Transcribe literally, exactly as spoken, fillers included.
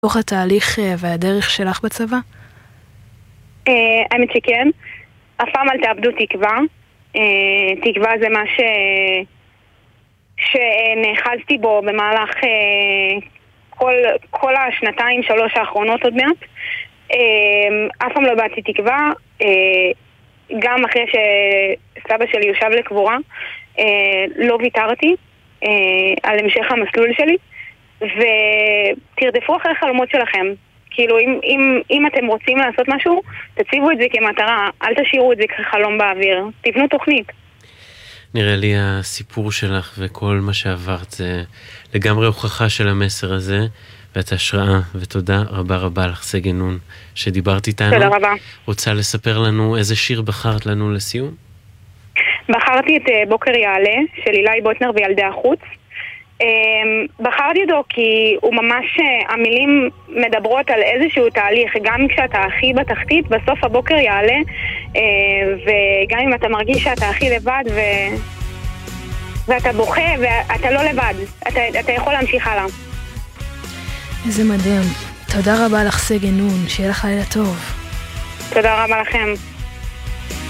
תוך התהליך והדרך שלך בצבא? האמת שכן. אף פעם אל תאבדו תקווה. תקווה זה מה ש... שנאחזתי בו במהלך כל, כל השנתיים, שלוש האחרונות עוד מעט. אף פעם לא באתי תקווה. גם אחרי שסבא שלי יושב לקבורה, לא ויתרתי על המשך המסלול שלי. ותרדפו אחרי חלומות שלכם. כאילו, אם, אם, אם אתם רוצים לעשות משהו, תציבו את זה כמטרה, אל תשאירו את זה כחלום באוויר, תבנו תוכנית. נראה לי הסיפור שלך וכל מה שעברת זה לגמרי הוכחה של המסר הזה, ואת השראה, ותודה רבה רבה לך סגן נון שדיברת איתנו. תודה רבה. רוצה לספר לנו איזה שיר בחרת לנו לסיום? בחרתי את בוקר יעלה של אילי בוטנר וילדי החוץ. בחרתי אותו כי הוא ממש, המילים מדברות על איזשהו תהליך, גם כשאתה הכי בתחתית, בסוף הבוקר יעלה, וגם אם אתה מרגיש שאתה הכי לבד ו... ואתה בוכה ואתה לא לבד, אתה, אתה יכול להמשיך הלאה. איזה מדהים. תודה רבה לך סגן נון, שיהיה לך לילה טוב. תודה רבה לכם.